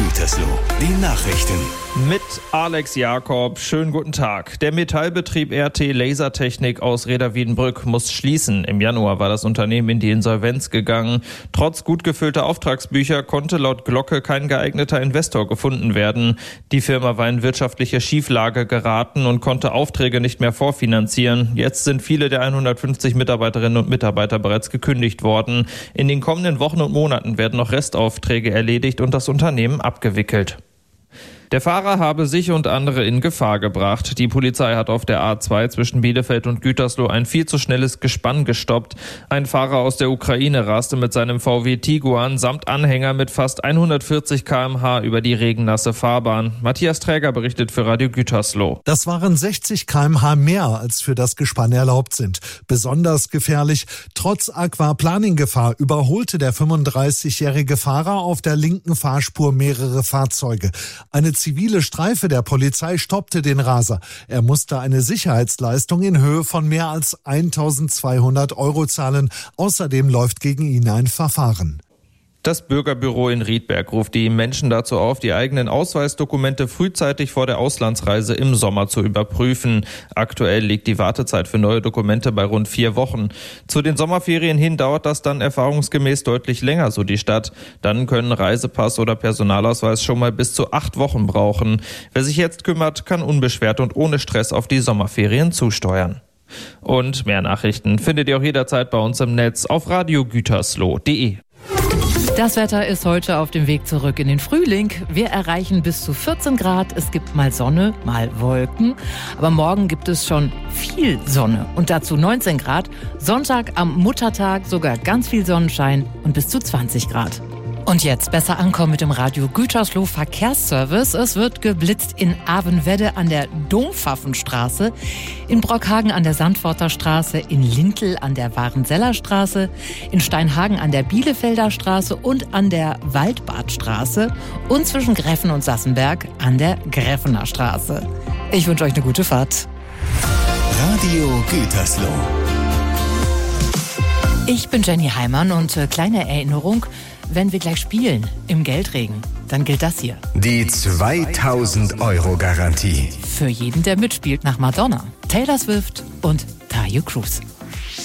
Gütersloh, die Nachrichten. Mit Alex Jakob, schönen guten Tag. Der Metallbetrieb RT Lasertechnik aus Reda-Wiedenbrück muss schließen. Im Januar war das Unternehmen in die Insolvenz gegangen. Trotz gut gefüllter Auftragsbücher konnte laut Glocke kein geeigneter Investor gefunden werden. Die Firma war in wirtschaftliche Schieflage geraten und konnte Aufträge nicht mehr vorfinanzieren. Jetzt sind viele der 150 Mitarbeiterinnen und Mitarbeiter bereits gekündigt worden. In den kommenden Wochen und Monaten werden noch Restaufträge erledigt und das Unternehmen abgewickelt. Der Fahrer habe sich und andere in Gefahr gebracht. Die Polizei hat auf der A2 zwischen Bielefeld und Gütersloh ein viel zu schnelles Gespann gestoppt. Ein Fahrer aus der Ukraine raste mit seinem VW Tiguan samt Anhänger mit fast 140 km/h über die regennasse Fahrbahn. Matthias Träger berichtet für Radio Gütersloh. Das waren 60 km/h mehr, als für das Gespann erlaubt sind. Besonders gefährlich, trotz Aquaplaning-Gefahr überholte der 35-jährige Fahrer auf der linken Fahrspur mehrere Fahrzeuge. Eine zivile Streife der Polizei stoppte den Raser. Er musste eine Sicherheitsleistung in Höhe von mehr als 1.200 € zahlen. Außerdem läuft gegen ihn ein Verfahren. Das Bürgerbüro in Riedberg ruft die Menschen dazu auf, die eigenen Ausweisdokumente frühzeitig vor der Auslandsreise im Sommer zu überprüfen. Aktuell liegt die Wartezeit für neue Dokumente bei rund 4 Wochen. Zu den Sommerferien hin dauert das dann erfahrungsgemäß deutlich länger, so die Stadt. Dann können Reisepass oder Personalausweis schon mal bis zu 8 Wochen brauchen. Wer sich jetzt kümmert, kann unbeschwert und ohne Stress auf die Sommerferien zusteuern. Und mehr Nachrichten findet ihr auch jederzeit bei uns im Netz auf radiogütersloh.de. Das Wetter ist heute auf dem Weg zurück in den Frühling. Wir erreichen bis zu 14 Grad. Es gibt mal Sonne, mal Wolken. Aber morgen gibt es schon viel Sonne und dazu 19 Grad. Sonntag am Muttertag sogar ganz viel Sonnenschein und bis zu 20 Grad. Und jetzt besser ankommen mit dem Radio Gütersloh Verkehrsservice. Es wird geblitzt in Avenwedde an der Dompfaffenstraße, in Brockhagen an der Sandforter Straße, in Lintel an der Warenseller Straße, in Steinhagen an der Bielefelder Straße und an der Waldbadstraße und zwischen Greffen und Sassenberg an der Greffener Straße. Ich wünsche euch eine gute Fahrt. Radio Gütersloh. Ich bin Jenny Heimann und kleine Erinnerung, wenn wir gleich spielen im Geldregen, dann gilt das hier. Die 2.000-Euro-Garantie. Für jeden, der mitspielt, nach Madonna, Taylor Swift und Taio Cruz.